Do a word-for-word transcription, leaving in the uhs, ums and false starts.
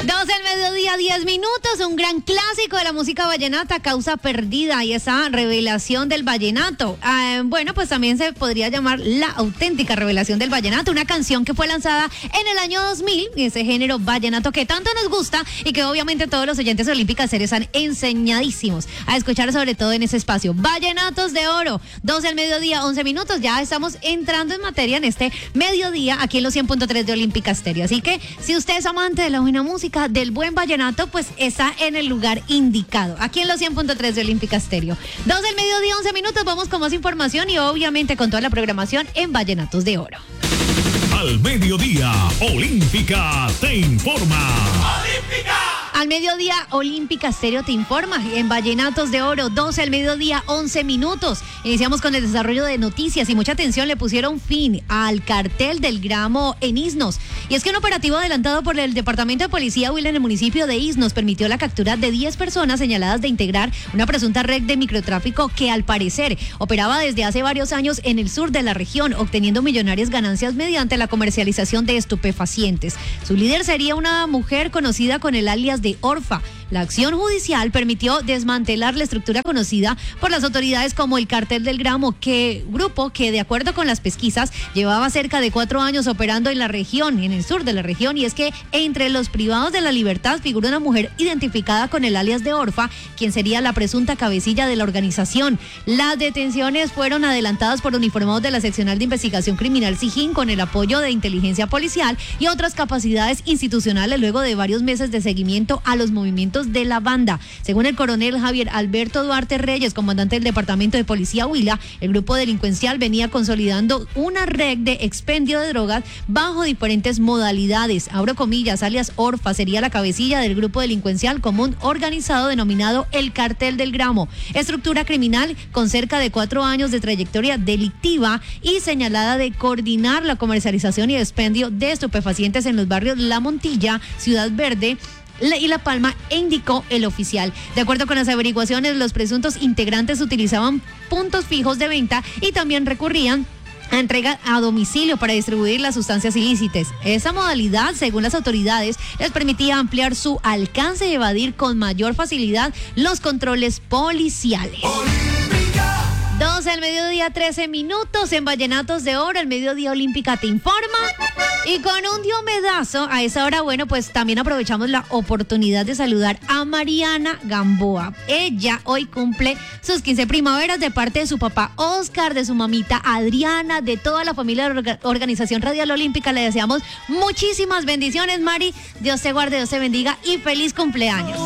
Dos del mediodía, diez minutos, un gran clásico de la música vallenata, Causa Perdida, y esa revelación del vallenato. Eh, bueno, pues también se podría llamar la auténtica revelación del vallenato, una canción que fue lanzada en el año dos mil, ese género vallenato que tanto nos gusta y que obviamente todos los oyentes de Olímpica Estéreo están enseñadísimos a escuchar, sobre todo en ese espacio. Vallenatos de Oro, dos del mediodía, once minutos, ya estamos entrando en materia en este mediodía aquí en los cien punto tres de Olímpica Estéreo. Así que si usted es amante de la buena música, del buen vallenato, pues está en el lugar indicado, aquí en los cien punto tres de Olímpica Estéreo. Dos del mediodía, once minutos, vamos con más información y obviamente con toda la programación en Vallenatos de Oro. Al mediodía, Olímpica te informa. ¡Olímpica! Al mediodía, Olímpica Estéreo te informa en Vallenatos de Oro, doce al mediodía, once minutos. Iniciamos con el desarrollo de noticias y mucha atención le pusieron fin al cartel del gramo en Isnos. Y es que un operativo adelantado por el Departamento de Policía Huila en el municipio de Isnos permitió la captura de diez personas señaladas de integrar una presunta red de microtráfico que al parecer operaba desde hace varios años en el sur de la región, obteniendo millonarias ganancias mediante la comercialización de estupefacientes. Su líder sería una mujer conocida con el alias de Orfa. La acción judicial permitió desmantelar la estructura conocida por las autoridades como el Cartel del Gramo, que grupo que, de acuerdo con las pesquisas, llevaba cerca de cuatro años operando en la región, en el sur de la región, y es que entre los privados de la libertad figura una mujer identificada con el alias de Orfa, quien sería la presunta cabecilla de la organización. Las detenciones fueron adelantadas por uniformados de la Seccional de Investigación Criminal SIJIN con el apoyo de inteligencia policial y otras capacidades institucionales luego de varios meses de seguimiento a los movimientos de la banda. Según el coronel Javier Alberto Duarte Reyes, comandante del Departamento de Policía Huila, el grupo delincuencial venía consolidando una red de expendio de drogas bajo diferentes modalidades. Abro comillas, alias Orfa sería la cabecilla del grupo delincuencial común organizado denominado el Cartel del Gramo, estructura criminal con cerca de cuatro años de trayectoria delictiva y señalada de coordinar la comercialización y expendio de estupefacientes en los barrios La Montilla, Ciudad Verde y La Palma, indicó el oficial. De acuerdo con las averiguaciones, los presuntos integrantes utilizaban puntos fijos de venta y también recurrían a entrega a domicilio para distribuir las sustancias ilícitas. Esa modalidad, según las autoridades, les permitía ampliar su alcance y evadir con mayor facilidad los controles policiales. doce al mediodía, trece minutos en Vallenatos de Oro, el mediodía Olímpica te informa. Y con un diomedazo a esa hora, bueno, pues también aprovechamos la oportunidad de saludar a Mariana Gamboa. Ella hoy cumple sus quince primaveras de parte de su papá Oscar, de su mamita Adriana, de toda la familia de la Organización Radial Olímpica. Le deseamos muchísimas bendiciones, Mari. Dios te guarde, Dios te bendiga y feliz cumpleaños.